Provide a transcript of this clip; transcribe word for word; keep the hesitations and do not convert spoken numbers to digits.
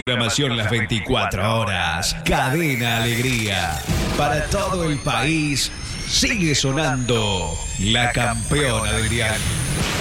Programación las veinticuatro horas. Cadena Alegría. Para todo el país sigue sonando la campeona del diario.